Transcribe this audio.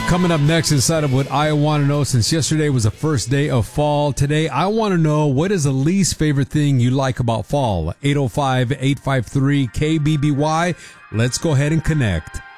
Coming up next inside of What I Want to Know, since yesterday was the first day of fall, today I want to know, what is the least favorite thing you like about fall? 805-853-KBBY. Let's go ahead and connect.